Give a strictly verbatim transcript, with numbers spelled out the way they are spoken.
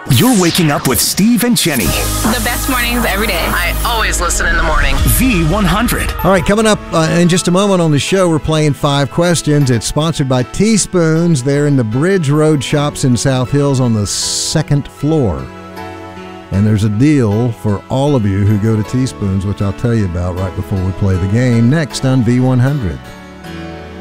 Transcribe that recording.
You're waking up with Steve and Jenny. The best mornings every day. I always listen in the morning. V one hundred. All right, coming up uh, in just a moment on the show, we're playing Five Questions. It's sponsored by Teaspoons. They're in the Bridge Road Shops in South Hills on the second floor. And there's a deal for all of you who go to Teaspoons, which I'll tell you about right before we play the game, next on V one hundred.